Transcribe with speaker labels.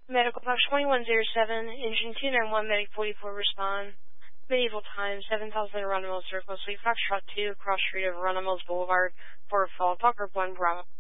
Speaker 1: Medical Box 2107, Engine 291, Medic 44, respond. Medieval time, 7000 Arundel Circle, Sleep Foxtrot 2, Cross Street of Arundel Boulevard, Fort Fall, Talker 1, Bravo.